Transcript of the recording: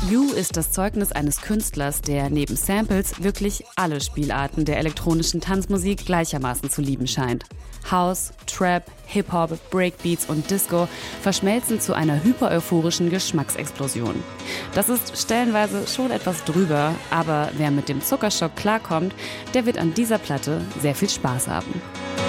You ist das Zeugnis eines Künstlers, der neben Samples wirklich alle Spielarten der elektronischen Tanzmusik gleichermaßen zu lieben scheint. House, Trap, Hip-Hop, Breakbeats und Disco verschmelzen zu einer hyper-euphorischen Geschmacksexplosion. Das ist stellenweise schon etwas drüber, aber wer mit dem Zuckerschock klarkommt, der wird an dieser Platte sehr viel Spaß haben.